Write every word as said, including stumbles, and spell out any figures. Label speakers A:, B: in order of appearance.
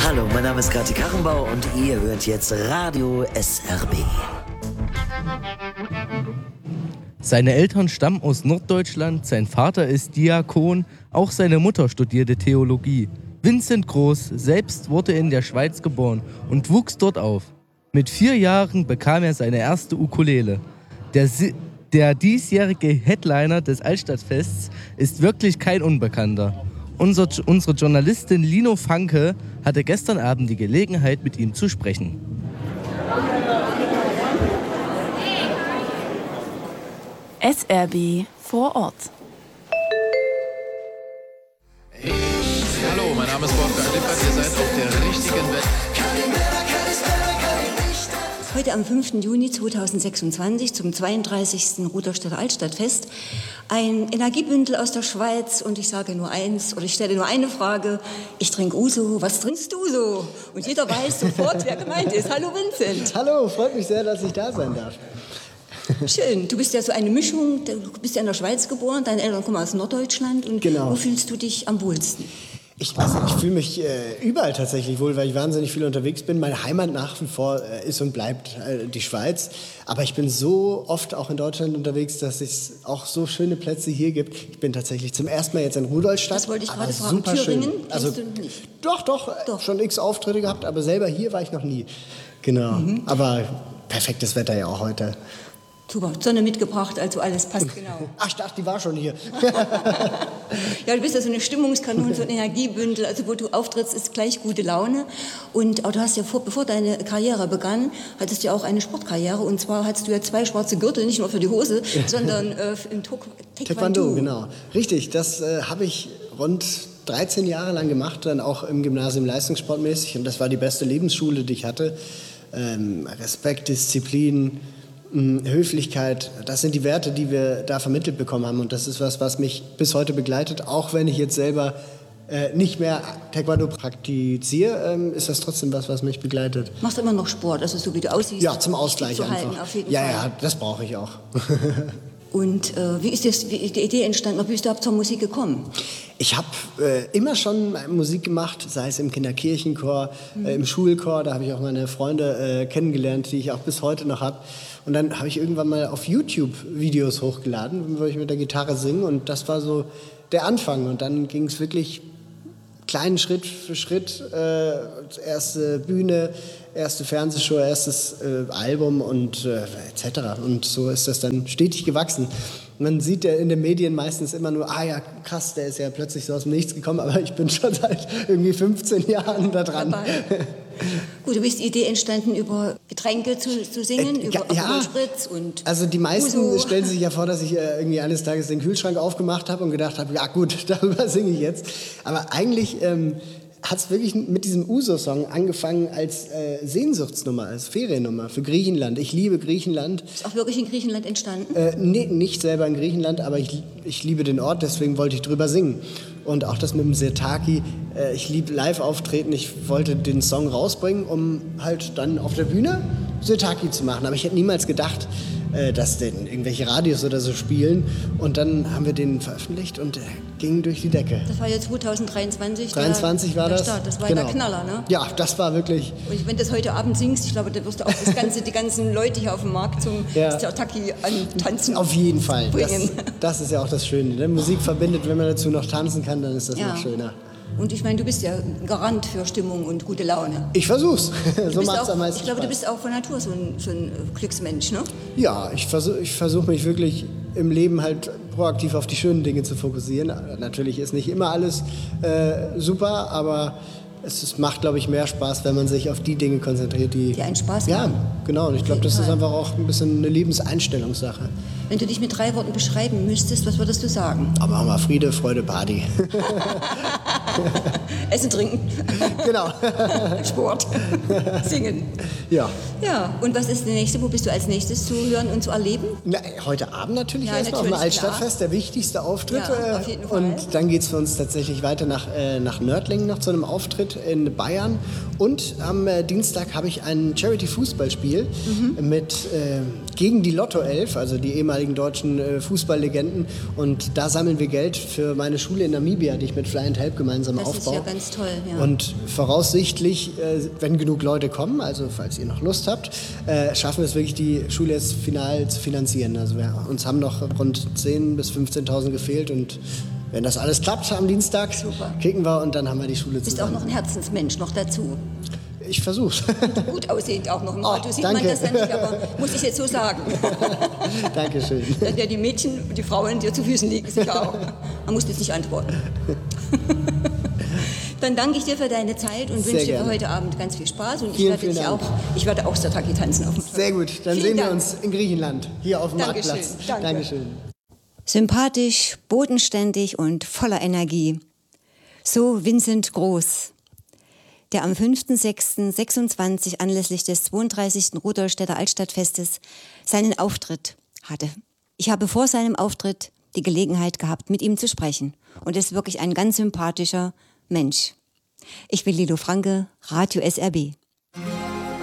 A: Hallo, mein Name ist Kati Karrenbauer und ihr hört jetzt Radio S R B.
B: Seine Eltern stammen aus Norddeutschland, sein Vater ist Diakon, auch seine Mutter studierte Theologie. Vincent Groß selbst wurde in der Schweiz geboren und wuchs dort auf. Mit vier Jahren bekam er seine erste Ukulele. Der, Si- der diesjährige Headliner des Altstadtfests ist wirklich kein Unbekannter. Unser, unsere Journalistin Lino Fanke hatte gestern Abend die Gelegenheit, mit ihm zu sprechen.
C: S R B vor Ort.
D: Hallo, mein Name ist Wolfgang Lippert, ihr seid auf der richtigen Welt.
E: Heute am fünften Juni zweitausendsechsundzwanzig zum zweiunddreißigsten Rudolstädter Altstadtfest ein Energiebündel aus der Schweiz und ich sage nur eins oder ich stelle nur eine Frage. Ich trinke Uso, was trinkst du so? Und jeder weiß sofort, wer gemeint ist. Hallo Vincent.
F: Hallo, freut mich sehr, dass ich da sein darf.
E: Schön, du bist ja so eine Mischung, du bist ja in der Schweiz geboren, deine Eltern kommen aus Norddeutschland und
F: genau.
E: Wo fühlst du dich am wohlsten?
F: Ich, also ich fühle mich äh, überall tatsächlich wohl, weil ich wahnsinnig viel unterwegs bin. Meine Heimat nach wie vor äh, ist und bleibt äh, die Schweiz. Aber ich bin so oft auch in Deutschland unterwegs, dass es auch so schöne Plätze hier gibt. Ich bin tatsächlich zum ersten Mal jetzt in Rudolstadt.
E: Das wollte ich gerade fragen. Thüringen kennst also, du nicht?
F: Doch, doch, doch, schon x Auftritte gehabt, aber selber hier war ich noch nie. Genau, mhm. Aber perfektes Wetter ja auch heute.
E: Super, Sonne mitgebracht, also alles passt genau.
F: Ach, ich dachte, die war schon hier.
E: Ja, du bist ja so eine Stimmungskanone, so ein Energiebündel. Also wo du auftrittst, ist gleich gute Laune. Und aber du hast ja, vor, bevor deine Karriere begann, hattest du ja auch eine Sportkarriere. Und zwar hattest du ja zwei schwarze Gürtel, nicht nur für die Hose, sondern äh, im Tok- Taekwondo.
F: Taekwondo, genau. Richtig, das äh, habe ich rund dreizehn Jahre lang gemacht, dann auch im Gymnasium leistungssportmäßig. Und das war die beste Lebensschule, die ich hatte. Ähm, Respekt, Disziplin, Höflichkeit, das sind die Werte, die wir da vermittelt bekommen haben und das ist was, was mich bis heute begleitet, auch wenn ich jetzt selber äh, nicht mehr Taekwondo praktiziere, ähm, ist das trotzdem was, was mich begleitet.
E: Machst du immer noch Sport, also so wie du aussiehst?
F: Ja, zum Ausgleich
E: zu
F: einfach.
E: Halten, auf jeden
F: ja,
E: Fall.
F: ja, das brauche ich auch.
E: Und äh, wie ist das, wie ist die Idee entstanden? Wie bist du überhaupt zur Musik gekommen?
F: Ich habe äh, immer schon Musik gemacht, sei es im Kinderkirchenchor, mhm. äh, im Schulchor. Da habe ich auch meine Freunde äh, kennengelernt, die ich auch bis heute noch habe. Und dann habe ich irgendwann mal auf YouTube Videos hochgeladen, wo ich mit der Gitarre singe. Und das war so der Anfang. Und dann ging es wirklich kleinen Schritt für Schritt. Äh, erste Bühne, erste Fernsehshow, erstes äh, Album und äh, et cetera. Und so ist das dann stetig gewachsen. Man sieht ja in den Medien meistens immer nur, ah ja, krass, der ist ja plötzlich so aus dem Nichts gekommen, aber ich bin schon seit irgendwie fünfzehn Jahren da dran.
E: Gut, du bist die Idee entstanden, über Getränke zu, zu singen,
F: äh,
E: über
F: ja,
E: Spritz und
F: also die meisten
E: Uso.
F: Stellen sich ja vor, dass ich äh, irgendwie eines Tages den Kühlschrank aufgemacht habe und gedacht habe, ja gut, darüber singe ich jetzt. Aber eigentlich ähm, hat es wirklich mit diesem Uso-Song angefangen als äh, Sehnsuchtsnummer, als Feriennummer für Griechenland. Ich liebe Griechenland.
E: Ist auch wirklich in Griechenland entstanden?
F: Äh, nee, nicht selber in Griechenland, aber ich, ich liebe den Ort, deswegen wollte ich drüber singen. Und auch das mit dem Sirtaki, äh, ich liebe Live-Auftreten, ich wollte den Song rausbringen, um halt dann auf der Bühne Sirtaki zu machen. Aber ich hätte niemals gedacht, äh, dass den irgendwelche Radios oder so spielen. Und dann haben wir den veröffentlicht und äh, ging durch die Decke.
E: Das war ja zweitausenddreiundzwanzig.
F: dreiundzwanzig
E: der,
F: war
E: der
F: das.
E: Start. Das war
F: genau.
E: der Knaller, ne?
F: Ja, das war wirklich...
E: Und wenn du das heute Abend singst, ich glaube, da wirst du auch das ganze, die ganzen Leute hier auf dem Markt zum
F: ja.
E: Sirtaki antanzen.
F: Auf jeden Fall. Das,
E: bringen.
F: das ist ja auch das Schöne. Ne? Musik verbindet, wenn man dazu noch tanzen kann, dann ist das
E: Ja.
F: noch schöner.
E: Und ich meine, du bist ja ein Garant für Stimmung und gute Laune.
F: Ich versuch's.
E: Du
F: So
E: bist
F: macht's
E: auch,
F: am meisten
E: Ich glaube,
F: Spaß.
E: du bist auch von Natur so ein, so ein Glücksmensch, ne?
F: Ja, ich versuche ich versuch mich wirklich im Leben halt proaktiv auf die schönen Dinge zu fokussieren. Natürlich ist nicht immer alles äh, super, aber es ist, macht, glaube ich, mehr Spaß, wenn man sich auf die Dinge konzentriert, die...
E: Die einen Spaß
F: Ja,
E: machen.
F: genau. Und ich glaube, das
E: Fall.
F: ist einfach auch ein bisschen eine Lebenseinstellungssache.
E: Wenn du dich mit drei Worten beschreiben müsstest, was würdest du sagen?
F: Aber machen wir Friede, Freude, Party.
E: Essen, trinken.
F: Genau.
E: Sport. Singen.
F: Ja.
E: Ja, und was ist der nächste? Wo bist du als nächstes zu hören und zu erleben?
F: Na, heute Abend natürlich
E: Ja,
F: erstmal auf dem
E: natürlich,
F: Altstadtfest, der wichtigste Auftritt.
E: Ja, auf jeden Fall.
F: Und dann geht es für uns tatsächlich weiter nach, äh, nach Nördlingen noch zu einem Auftritt. steht in Bayern. Und am äh, Dienstag habe ich ein Charity-Fußballspiel mhm. mit äh, gegen die Lotto elf, also die ehemaligen deutschen äh, Fußballlegenden. Und da sammeln wir Geld für meine Schule in Namibia, die ich mit Fly and Help gemeinsam
E: das
F: aufbaue.
E: Das ist ja ganz toll, ja.
F: Und voraussichtlich, äh, wenn genug Leute kommen, also falls ihr noch Lust habt, äh, schaffen wir es wirklich, die Schule jetzt final zu finanzieren. Also wir, uns haben noch rund zehntausend bis fünfzehntausend gefehlt und wenn das alles klappt am Dienstag, super, kicken wir und dann haben wir die Schule zusammen.
E: Bist auch noch ein Herzensmensch noch dazu.
F: Ich versuch's.
E: Gut aussehend auch noch. Im
F: oh,
E: Radio sieht
F: danke.
E: man das ja nicht, aber muss ich jetzt so sagen.
F: Dankeschön.
E: Dass ja die Mädchen und die Frauen dir zu Füßen liegen, sicher auch. Man muss jetzt nicht antworten. Dann danke ich dir für deine Zeit und
F: Sehr
E: wünsche dir
F: gerne.
E: für heute Abend ganz viel Spaß. Und ich
F: vielen,
E: werde,
F: vielen
E: dich
F: Dank.
E: auch, ich werde auch Stataki tanzen auf dem Platz.
F: Sehr gut, dann
E: Vielen
F: sehen wir
E: Dank.
F: uns in Griechenland, hier auf dem
E: Dankeschön.
F: Marktplatz.
E: Danke.
F: Dankeschön.
E: Sympathisch, bodenständig und voller Energie. So Vincent Groß, der am fünften sechsten sechsundzwanzig anlässlich des zweiunddreißigsten Rudolstädter Altstadtfestes seinen Auftritt hatte. Ich habe vor seinem Auftritt die Gelegenheit gehabt, mit ihm zu sprechen. Und er ist wirklich ein ganz sympathischer Mensch. Ich bin Lilo Franke, Radio S R B.